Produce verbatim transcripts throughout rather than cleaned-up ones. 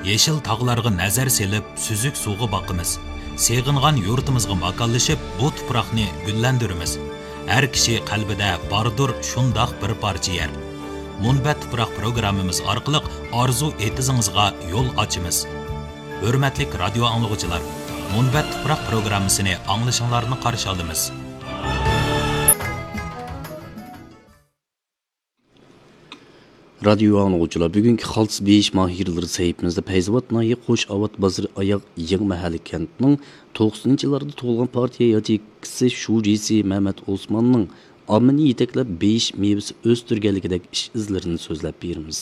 Yeşil tağlarga nazar selip, süzük suğu bakımız. Seğingan yurtumuzga makallaşıp, bu tuproqni güllendirimiz. Her kişi kalbide bardır şundaq bir parça yer. Munbat tuproq programımız arqılıq arzu etizingizga yol açımız. Hürmetlik radyo anlıqçılar, Munbat tuproq programmasını anglışınlarını qarşı alımız. Radyo anlıqçılar, bugünkü Xaltız beş mahirleri sahipimizde Peyzavat Nayi Qo'sh Avat Bazır Ayaq Yeng mahalli kentinin to'qsoninchi yillarda tug'ilgan partiya yetakchisi Shujisi Mehmet Osmanning omini yetaklab besh mevasi o'stirganligidek ish izlarini so'zlab beramiz.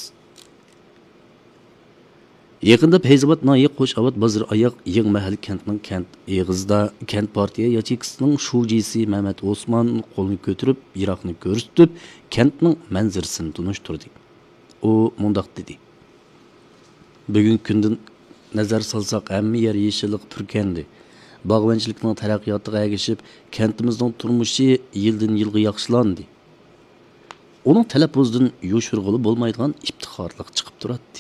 Yaqinda Peyzavat Nayi Qo'sh Avat Bazır Ayaq Yeng mahalli kentinin kent eg'izida kent partiya yetakchisining Shujisi Mehmet Osman qo'lini ko'tarib, Iroqni ko'rsatib, kentning manzarasini tunishtirdi. O mundaq dedi. Bugün gündən nazar salsaq, hamma yer yeşillik turkandi. Bağvanchilikning taraqqiyotiga ergashib, kentimizning turmushi yildan yilga yaxshilandi. Uning talaffuzidan yo'shirg'ili bo'lmaydigan iftixorlik chiqib turadi.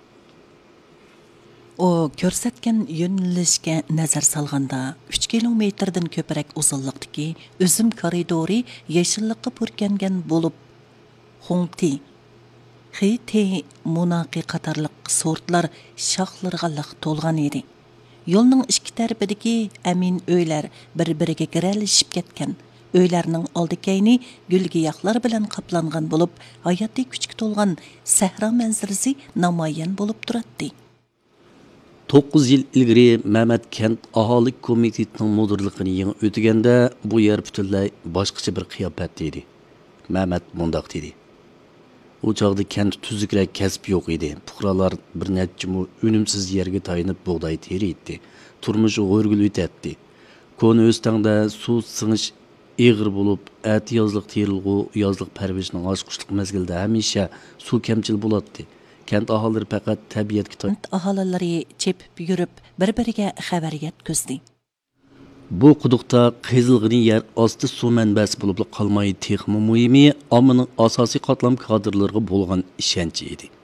O ko'rsatgan yo'nalishga nazar solganda uch kilometrdan ko'proq uzunlikdagi uzum koridori yeşillikqa purkangan bo'lib, Hongti Xiti munaqi qatarlıq sortlar şaxlarga liq to'lgan edi. Yo'lning ikki tarafidagi amin uylar bir-biriga giralishib ketgan. Uylarning oldi-keyni gul-giyohlar bilan qoplangan bo'lib, hayotiy kuchga to'lgan sahro manzarasi namoyon bo'lib turadi. to'qqiz yil ilgari Mehmet Kent aholi komitetining mudirligini yangi o'tganda bu yer butunlay boshqacha bir qiyofatda edi. Mehmet mundaq dedi. O çağda kent tüzükrek kesip yok idi. Puhralar bir netçimu önümsüz yerge tayınıp buğday teri etti. Turmuşu örgülü etti. Konu östende su sığış eğir bulup, eti yazlık terilgu, yazlık pervişinin aşkışlık mezgilde hemişe su kemçil bulattı. Kent ahaları fakat tabiat kitayı. Kent ahaları çepip yürüp bir-biriga xabar yetkizdi. Bu quduqda qezilg'ini yer osti suv manbasi bo'lib qolmay texmi muhimi ommaning asosiy qatlam kadrlariga bo'lgan ishonchi edi.